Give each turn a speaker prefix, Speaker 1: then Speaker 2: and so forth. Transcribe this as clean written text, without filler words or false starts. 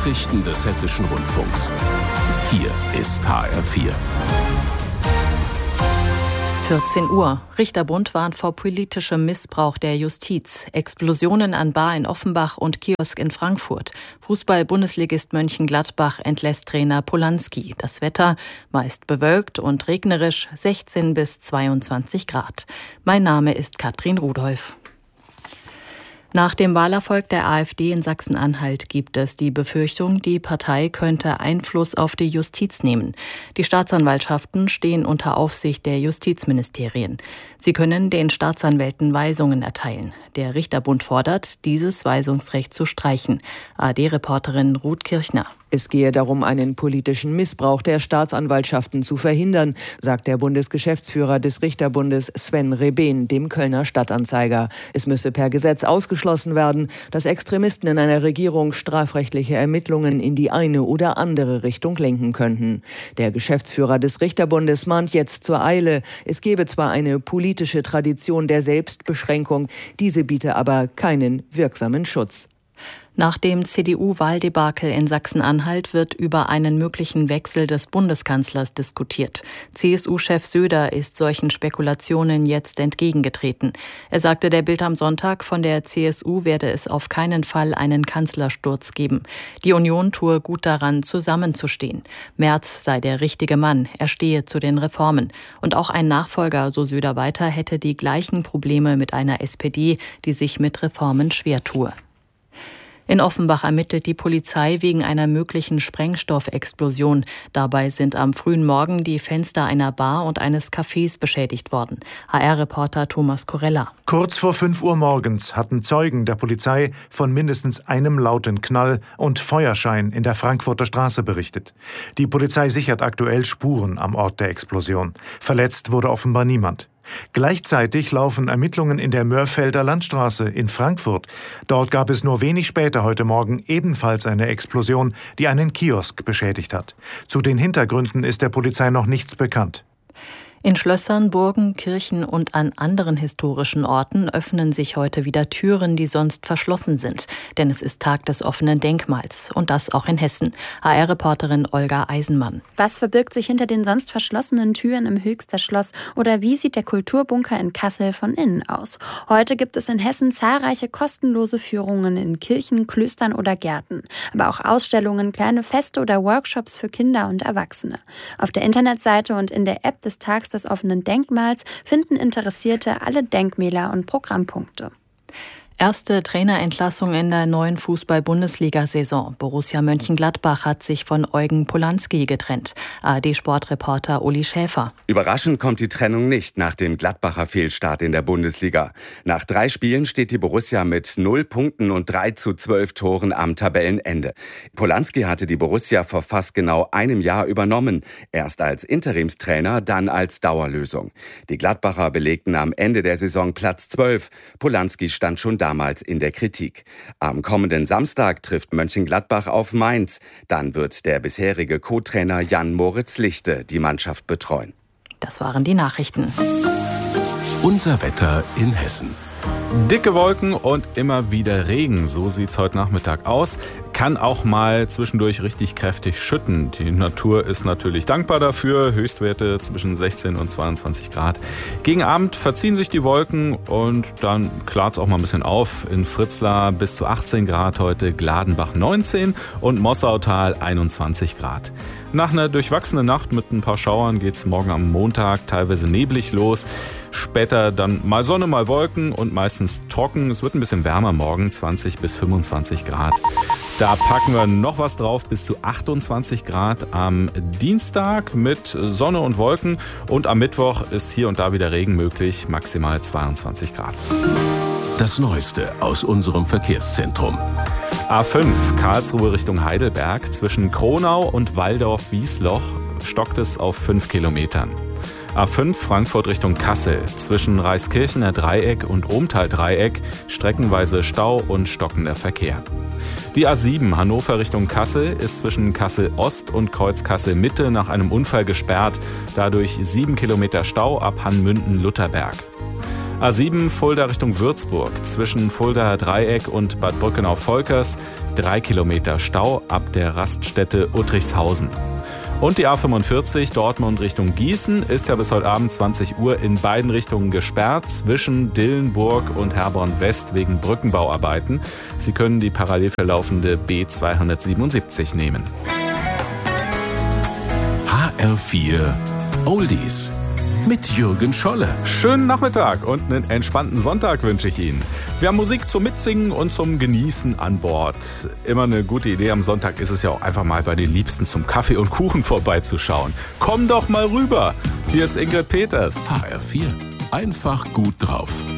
Speaker 1: Nachrichten des Hessischen Rundfunks. Hier ist HR4.
Speaker 2: 14 Uhr. Richterbund warnt vor politischem Missbrauch der Justiz. Explosionen an Bar in Offenbach und Kiosk in Frankfurt. Fußball-Bundesligist Mönchengladbach entlässt Trainer Polanski. Das Wetter meist bewölkt und regnerisch, 16 bis 22 Grad. Mein Name ist Katrin Rudolph. Nach dem Wahlerfolg der AfD in Sachsen-Anhalt gibt es die Befürchtung, die Partei könnte Einfluss auf die Justiz nehmen. Die Staatsanwaltschaften stehen unter Aufsicht der Justizministerien. Sie können den Staatsanwälten Weisungen erteilen. Der Richterbund fordert, dieses Weisungsrecht zu streichen. ARD-Reporterin Ruth Kirchner.
Speaker 3: Es gehe darum, einen politischen Missbrauch der Staatsanwaltschaften zu verhindern, sagt der Bundesgeschäftsführer des Richterbundes Sven Rebehn dem Kölner Stadtanzeiger. Es müsse per Gesetz ausgeschlossen werden, dass Extremisten in einer Regierung strafrechtliche Ermittlungen in die eine oder andere Richtung lenken könnten. Der Geschäftsführer des Richterbundes mahnt jetzt zur Eile. Es gebe zwar eine politische Tradition der Selbstbeschränkung, diese biete aber keinen wirksamen Schutz.
Speaker 2: Nach dem CDU-Wahldebakel in Sachsen-Anhalt wird über einen möglichen Wechsel des Bundeskanzlers diskutiert. CSU-Chef Söder ist solchen Spekulationen jetzt entgegengetreten. Er sagte der Bild am Sonntag, von der CSU werde es auf keinen Fall einen Kanzlersturz geben. Die Union tue gut daran, zusammenzustehen. Merz sei der richtige Mann, er stehe zu den Reformen. Und auch ein Nachfolger, so Söder weiter, hätte die gleichen Probleme mit einer SPD, die sich mit Reformen schwer tue. In Offenbach ermittelt die Polizei wegen einer möglichen Sprengstoffexplosion. Dabei sind am frühen Morgen die Fenster einer Bar und eines Cafés beschädigt worden. HR-Reporter Thomas Korella.
Speaker 4: Kurz vor 5 Uhr morgens hatten Zeugen der Polizei von mindestens einem lauten Knall und Feuerschein in der Frankfurter Straße berichtet. Die Polizei sichert aktuell Spuren am Ort der Explosion. Verletzt wurde offenbar niemand. Gleichzeitig laufen Ermittlungen in der Mörfelder Landstraße in Frankfurt. Dort gab es nur wenig später heute Morgen ebenfalls eine Explosion, die einen Kiosk beschädigt hat. Zu den Hintergründen ist der Polizei noch nichts bekannt.
Speaker 2: In Schlössern, Burgen, Kirchen und an anderen historischen Orten öffnen sich heute wieder Türen, die sonst verschlossen sind. Denn es ist Tag des offenen Denkmals. Und das auch in Hessen. HR-Reporterin Olga Eisenmann.
Speaker 5: Was verbirgt sich hinter den sonst verschlossenen Türen im Höchster Schloss? Oder wie sieht der Kulturbunker in Kassel von innen aus? Heute gibt es in Hessen zahlreiche kostenlose Führungen in Kirchen, Klöstern oder Gärten. Aber auch Ausstellungen, kleine Feste oder Workshops für Kinder und Erwachsene. Auf der Internetseite und in der App des Tags des offenen Denkmals finden Interessierte alle Denkmäler und Programmpunkte.
Speaker 2: Erste Trainerentlassung in der neuen Fußball-Bundesliga-Saison. Borussia Mönchengladbach hat sich von Eugen Polanski getrennt. ARD-Sportreporter Uli Schäfer.
Speaker 6: Überraschend kommt die Trennung nicht nach dem Gladbacher Fehlstart in der Bundesliga. Nach 3 Spielen steht die Borussia mit 0 Punkten und 3:12 Toren am Tabellenende. Polanski hatte die Borussia vor fast genau einem Jahr übernommen. Erst als Interimstrainer, dann als Dauerlösung. Die Gladbacher belegten am Ende der Saison Platz 12. Polanski stand schon damals in der Kritik. Am kommenden Samstag trifft Mönchengladbach auf Mainz. Dann wird der bisherige Co-Trainer Jan-Moritz Lichte die Mannschaft betreuen.
Speaker 2: Das waren die Nachrichten.
Speaker 1: Unser Wetter in Hessen.
Speaker 7: Dicke Wolken und immer wieder Regen, so sieht's heute Nachmittag aus. Kann auch mal zwischendurch richtig kräftig schütten. Die Natur ist natürlich dankbar dafür. Höchstwerte zwischen 16 und 22 Grad. Gegen Abend verziehen sich die Wolken und dann klart's auch mal ein bisschen auf. In Fritzlar bis zu 18 Grad heute, Gladenbach 19 und Mossautal 21 Grad. Nach einer durchwachsenen Nacht mit ein paar Schauern geht's morgen am Montag teilweise neblig los. Später dann mal Sonne, mal Wolken und meistens trocken. Es wird ein bisschen wärmer morgen, 20 bis 25 Grad. Da packen wir noch was drauf, bis zu 28 Grad am Dienstag mit Sonne und Wolken. Und am Mittwoch ist hier und da wieder Regen möglich, maximal 22 Grad.
Speaker 1: Das Neueste aus unserem Verkehrszentrum.
Speaker 7: A5 Karlsruhe Richtung Heidelberg. Zwischen Kronau und Walldorf-Wiesloch stockt es auf 5 Kilometern. A5 Frankfurt Richtung Kassel. Zwischen Reiskirchener Dreieck und Ohmtal-Dreieck streckenweise Stau und stockender Verkehr. Die A7 Hannover Richtung Kassel ist zwischen Kassel Ost und Kreuz Kassel Mitte nach einem Unfall gesperrt. Dadurch 7 Kilometer Stau ab Hannmünden-Lutherberg. A7 Fulda Richtung Würzburg. Zwischen Fuldaer Dreieck und Bad Brückenau-Volkers 3 Kilometer Stau ab der Raststätte Uttrichshausen. Und die A45 Dortmund Richtung Gießen ist ja bis heute Abend 20 Uhr in beiden Richtungen gesperrt, zwischen Dillenburg und Herborn West wegen Brückenbauarbeiten. Sie können die parallel verlaufende B277 nehmen.
Speaker 1: HR4 Oldies mit Jürgen Scholle.
Speaker 7: Schönen Nachmittag und einen entspannten Sonntag wünsche ich Ihnen. Wir haben Musik zum Mitsingen und zum Genießen an Bord. Immer eine gute Idee am Sonntag ist es ja auch einfach mal bei den Liebsten zum Kaffee und Kuchen vorbeizuschauen. Komm doch mal rüber. Hier ist Ingrid Peters.
Speaker 1: HR4 einfach gut drauf.